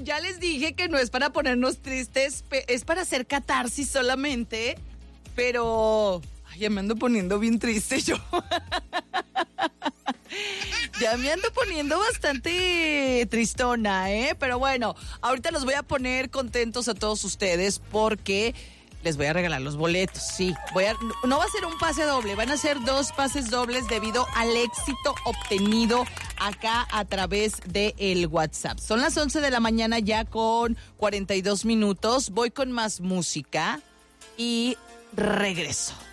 ya les dije que no es para ponernos tristes, es para hacer catarsis solamente, pero ay, ya me ando poniendo bien triste yo. Ya me ando poniendo bastante tristona, Pero bueno, ahorita los voy a poner contentos a todos ustedes porque les voy a regalar los boletos, sí. No va a ser un pase doble, van a ser 2 pases dobles debido al éxito obtenido acá a través del WhatsApp. Son las 11 de la mañana ya con 42 minutos. Voy con más música y regreso.